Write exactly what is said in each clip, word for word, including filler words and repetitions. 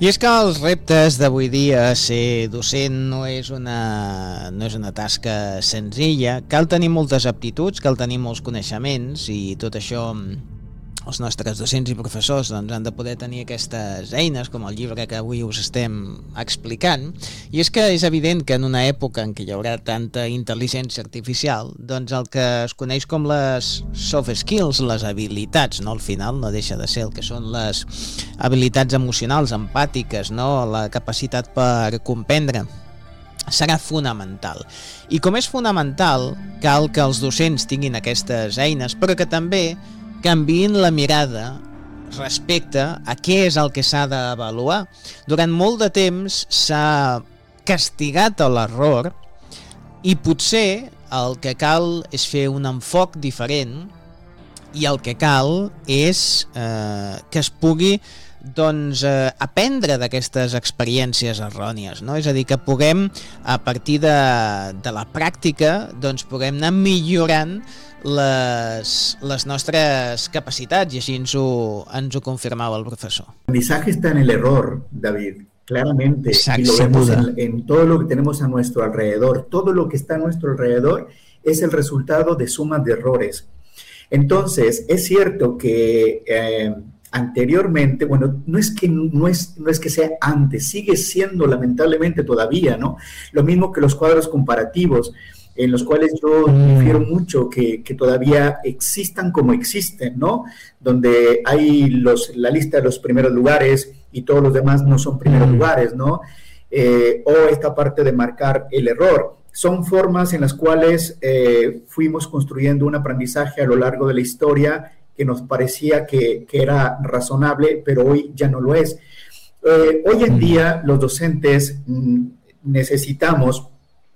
I és que els reptes d'avui dia, ser docent no és una, no és una tasca senzilla, cal tenir moltes aptituds, cal tenir molts coneixements i tot això els nostres docents i professors doncs, han de poder tenir aquestes eines com el llibre que avui us estem explicant. I és que és evident que en una època en què hi haurà tanta intel·ligència artificial, doncs el que es coneix com les soft skills, les habilitats, no? Al final no deixa de ser el que són les habilitats emocionals, empàtiques, no? La capacitat per comprendre, serà fonamental. I com és fonamental, cal que els docents tinguin aquestes eines, però que també canviïn la mirada respecte a què és el que s'ha d'avaluar. Durant molt de temps s'ha castigat l'error i potser el que cal és fer un enfoc diferent i el que cal és eh, que es pugui doncs, eh, aprendre d'aquestes experiències errònies, no? És a dir, que puguem, a partir de, de la pràctica, doncs puguem anar millorant les, les nostres capacitats, i així ens ho, ens ho confirmava el professor. El aprendizaje está en el error, David, claramente. Exacto, y lo vemos en, en todo lo que tenemos a nuestro alrededor. Todo lo que está a nuestro alrededor es el resultado de sumas de errores. Entonces, es cierto que eh, anteriormente, bueno, no es que no es, no es que sea antes, sigue siendo lamentablemente todavía, ¿no? Lo mismo que los cuadros comparativos, en los cuales yo difiero mucho que, que todavía existan como existen, ¿no? Donde hay los, la lista de los primeros lugares y todos los demás no son primeros lugares, ¿no? Eh, o esta parte de marcar el error. Son formas en las cuales eh, fuimos construyendo un aprendizaje a lo largo de la historia que nos parecía que, que era razonable, pero hoy ya no lo es. Eh, hoy en día los docentes mm, necesitamos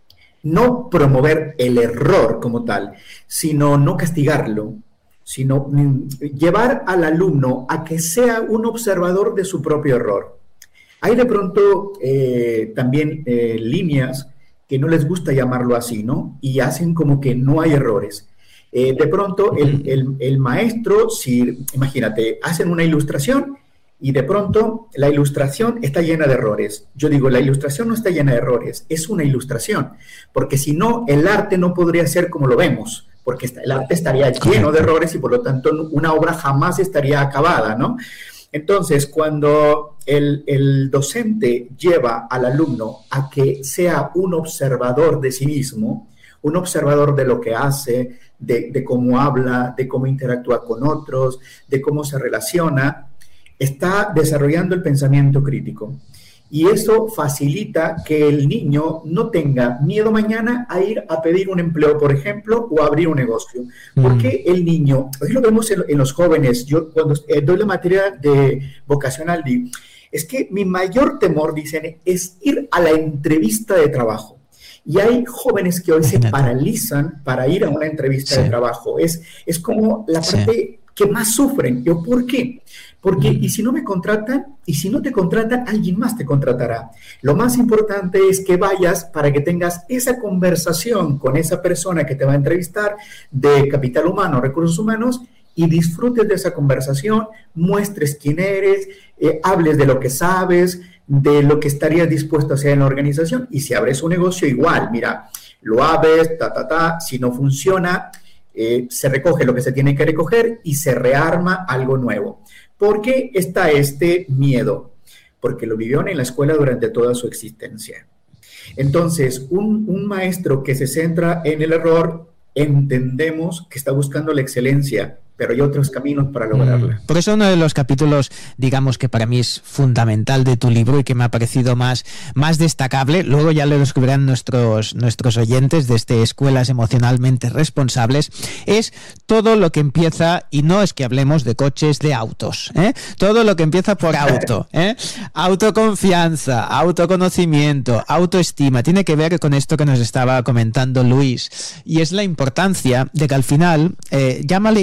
no promover el error como tal, sino no castigarlo, sino mm, llevar al alumno a que sea un observador de su propio error. Hay de pronto eh, también eh, líneas que no les gusta llamarlo así, ¿no? Y hacen como que no hay errores. Eh, de pronto el, el, el maestro, si, imagínate, hacen una ilustración y de pronto la ilustración está llena de errores. Yo digo, la ilustración no está llena de errores, es una ilustración, porque si no, el arte no podría ser como lo vemos, porque el arte estaría lleno de errores y por lo tanto una obra jamás estaría acabada, ¿no? Entonces, cuando el, el docente lleva al alumno a que sea un observador de sí mismo, un observador de lo que hace, de, de cómo habla, de cómo interactúa con otros, de cómo se relaciona, está desarrollando el pensamiento crítico. Y eso facilita que el niño no tenga miedo mañana a ir a pedir un empleo, por ejemplo, o a abrir un negocio. Porque el niño, hoy lo vemos en, en los jóvenes, yo cuando eh, doy la materia de vocacional, digo, es que mi mayor temor, dicen, es ir a la entrevista de trabajo. Y hay jóvenes que hoy se paralizan para ir a una entrevista sí. de trabajo. Es, es como la parte sí. que más sufren. ¿Yo por qué? Porque, y si no me contratan, y si no te contratan, alguien más te contratará. Lo más importante es que vayas para que tengas esa conversación con esa persona que te va a entrevistar de capital humano, recursos humanos, y disfrutes de esa conversación, muestres quién eres, eh, hables de lo que sabes, de lo que estarías dispuesto a hacer en la organización. Y si abres un negocio, igual, mira, lo abres, ta, ta, ta, si no funciona, eh, se recoge lo que se tiene que recoger y se rearma algo nuevo. ¿Por qué está este miedo? Porque lo vivieron en la escuela durante toda su existencia. Entonces, un, un maestro que se centra en el error, entendemos que está buscando la excelencia, pero hay otros caminos para lograrla. Por eso uno de los capítulos, digamos que para mí es fundamental de tu libro y que me ha parecido más, más destacable, luego ya lo descubrirán nuestros, nuestros oyentes de este Escuelas Emocionalmente Responsables, es todo lo que empieza, y no es que hablemos de coches, de autos, ¿eh? Todo lo que empieza por auto, ¿eh? Autoconfianza, autoconocimiento, autoestima, tiene que ver con esto que nos estaba comentando Luis, y es la importancia de que al final, eh, llámale intuición,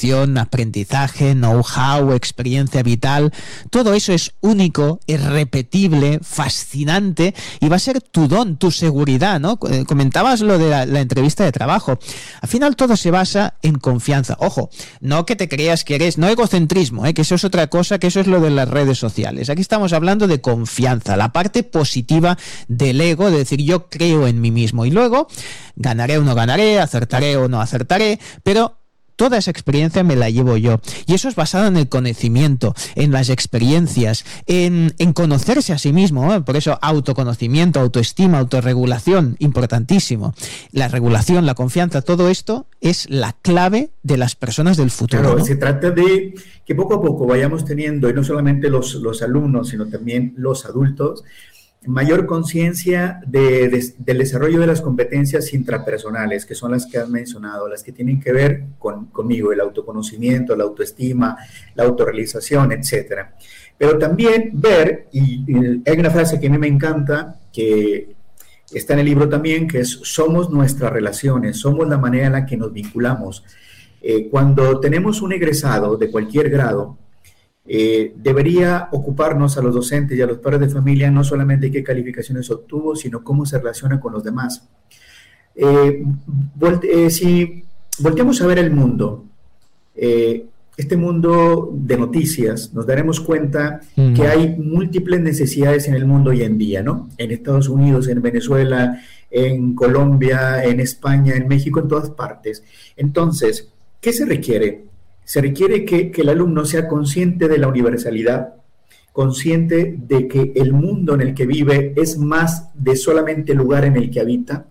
formación, aprendizaje, know-how, experiencia vital. Todo eso es único, irrepetible, fascinante y va a ser tu don, tu seguridad, ¿no? Comentabas lo de la, la entrevista de trabajo. Al final todo se basa en confianza. Ojo, no que te creas que eres, no egocentrismo, ¿eh? Que eso es otra cosa, que eso es lo de las redes sociales. Aquí estamos hablando de confianza, la parte positiva del ego, de decir yo creo en mí mismo y luego ganaré o no ganaré, acertaré o no acertaré, pero toda esa experiencia me la llevo yo. Y eso es basado en el conocimiento, en las experiencias, en, en conocerse a sí mismo, ¿eh? Por eso autoconocimiento, autoestima, autorregulación, importantísimo. La regulación, la confianza, todo esto es la clave de las personas del futuro. Claro, ¿no? Se trata de que poco a poco vayamos teniendo, y no solamente los, los alumnos, sino también los adultos, mayor conciencia de, de, del desarrollo de las competencias intrapersonales, que son las que has mencionado, las que tienen que ver con, conmigo, el autoconocimiento, la autoestima, la autorrealización, etcétera. Pero también ver, y, y hay una frase que a mí me encanta, que está en el libro también, que es: somos nuestras relaciones, somos la manera en la que nos vinculamos. Eh, cuando tenemos un egresado de cualquier grado, Eh, debería ocuparnos a los docentes y a los padres de familia no solamente de qué calificaciones obtuvo, sino cómo se relaciona con los demás. Eh, volte, eh, si volteamos a ver el mundo, eh, este mundo de noticias, nos daremos cuenta mm. que hay múltiples necesidades en el mundo hoy en día, ¿no? En Estados Unidos, en Venezuela, en Colombia, en España, en México, en todas partes. Entonces, ¿qué se requiere? Se requiere que, que el alumno sea consciente de la universalidad, consciente de que el mundo en el que vive es más de solamente el lugar en el que habita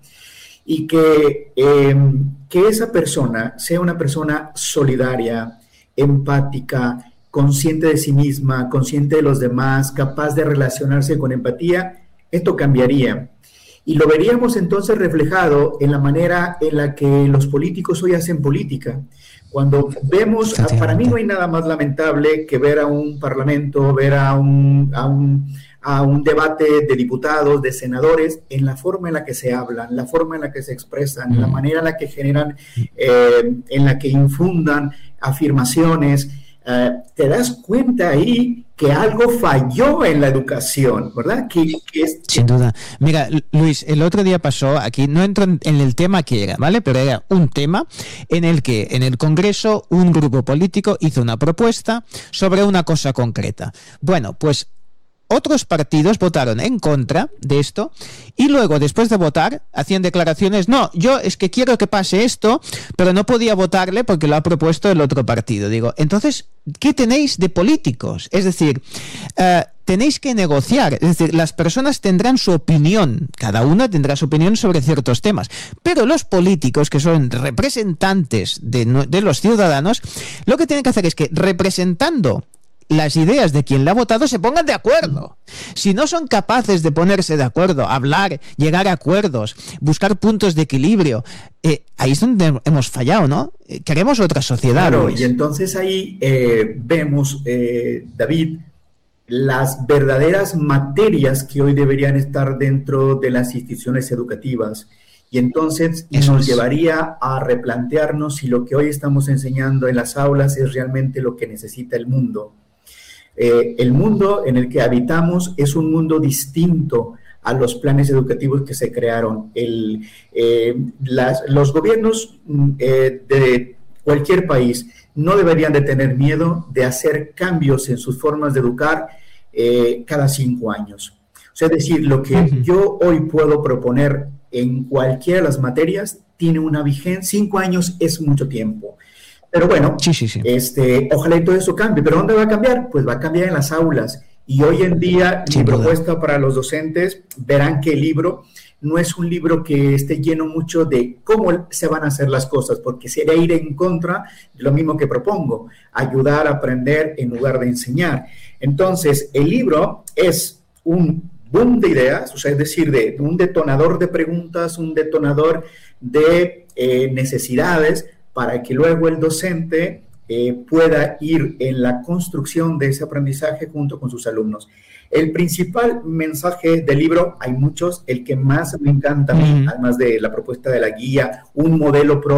y que, eh, que esa persona sea una persona solidaria, empática, consciente de sí misma, consciente de los demás, capaz de relacionarse con empatía. Esto cambiaría. Y lo veríamos entonces reflejado en la manera en la que los políticos hoy hacen política. Cuando vemos, para mí no hay nada más lamentable que ver a un parlamento, ver a un, a un, a un debate de diputados, de senadores, en la forma en la que se hablan, la forma en la que se expresan, mm. la manera en la que generan, eh, en la que infundan afirmaciones. Uh, te das cuenta ahí que algo falló en la educación, ¿verdad? Que, que es... Sin duda. Mira, Luis, el otro día pasó, aquí no entro en, en el tema que era, ¿vale? Pero era un tema en el que en el Congreso un grupo político hizo una propuesta sobre una cosa concreta. Bueno, pues otros partidos votaron en contra de esto y luego, después de votar, hacían declaraciones: no, yo es que quiero que pase esto, pero no podía votarle porque lo ha propuesto el otro partido. Digo, entonces, ¿qué tenéis de políticos? Es decir, uh, tenéis que negociar, es decir, las personas tendrán su opinión, cada una tendrá su opinión sobre ciertos temas, pero los políticos, que son representantes de, de los ciudadanos, lo que tienen que hacer es que, representando las ideas de quien la ha votado, se pongan de acuerdo. Si no son capaces de ponerse de acuerdo, hablar, llegar a acuerdos, buscar puntos de equilibrio, eh, ahí es donde hemos fallado, ¿no? Queremos otra sociedad. Claro, Luis. Y entonces ahí eh, vemos, eh, David, las verdaderas materias que hoy deberían estar dentro de las instituciones educativas. Y entonces Eso nos es. llevaría a replantearnos si lo que hoy estamos enseñando en las aulas es realmente lo que necesita el mundo. Eh, el mundo en el que habitamos es un mundo distinto a los planes educativos que se crearon. El, eh, las, los gobiernos eh, de cualquier país no deberían de tener miedo de hacer cambios en sus formas de educar eh, cada cinco años. O sea, es decir, lo que uh-huh. yo hoy puedo proponer en cualquiera de las materias tiene una vigencia. Cinco años es mucho tiempo. Pero bueno, sí, sí, sí. Este, ojalá y todo eso cambie. ¿Pero dónde va a cambiar? Pues va a cambiar en las aulas. Y hoy en día, Sin mi duda. propuesta para los docentes, verán que el libro no es un libro que esté lleno mucho de cómo se van a hacer las cosas, porque sería ir en contra de lo mismo que propongo, ayudar a aprender en lugar de enseñar. Entonces, el libro es un boom de ideas, o sea, es decir, de un detonador de preguntas, un detonador de eh, necesidades, para que luego el docente eh, pueda ir en la construcción de ese aprendizaje junto con sus alumnos. El principal mensaje del libro, hay muchos, el que más me encanta a mí, uh-huh. además de la propuesta de la guía, un modelo pro